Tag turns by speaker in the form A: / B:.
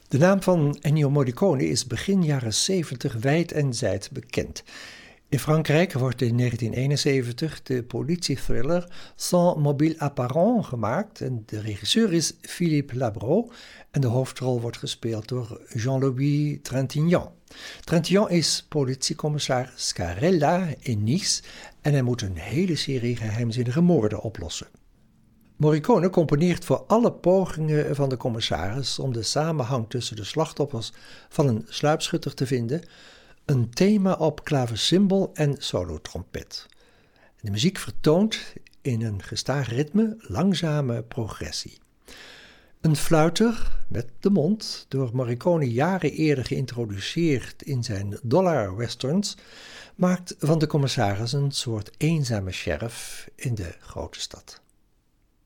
A: De naam van Ennio Morricone is begin jaren 70 wijd en zijd bekend. In Frankrijk wordt in 1971 de politiethriller Sans mobile apparent gemaakt en de regisseur is Philippe Labro en de hoofdrol wordt gespeeld door Jean-Louis Trintignant. Trintignant is politiecommissaris Scarella in Nice en hij moet een hele serie geheimzinnige moorden oplossen. Morricone componeert voor alle pogingen van de commissaris om de samenhang tussen de slachtoffers van een sluipschutter te vinden, een thema op klavecimbal en solotrompet. De muziek vertoont in een gestaag ritme langzame progressie. Een fluiter met de mond, door Morricone jaren eerder geïntroduceerd in zijn dollar-westerns, maakt van de commissaris een soort eenzame sheriff in de grote stad.